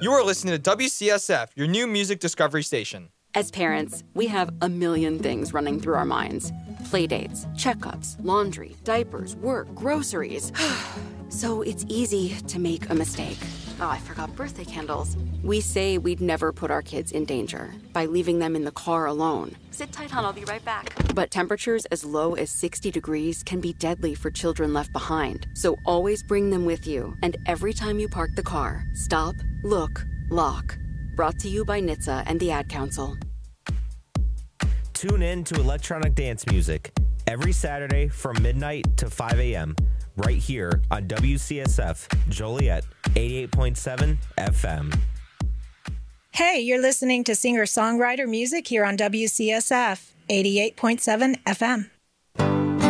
You are listening to WCSF, your new music discovery station. As parents, we have a million things running through our minds. Playdates, checkups, laundry, diapers, work, groceries. So it's easy to make a mistake. Oh, I forgot birthday candles. We say we'd never put our kids in danger by leaving them in the car alone. Sit tight, hon, I'll be right back. But temperatures as low as 60 degrees can be deadly for children left behind. So always bring them with you. And every time you park the car, stop, look, lock. Brought to you by NHTSA and the Ad Council. Tune in to electronic dance music every Saturday from midnight to 5 a.m. right here on WCSF Joliet 88.7 FM. Hey, you're listening to singer-songwriter music here on WCSF 88.7 FM.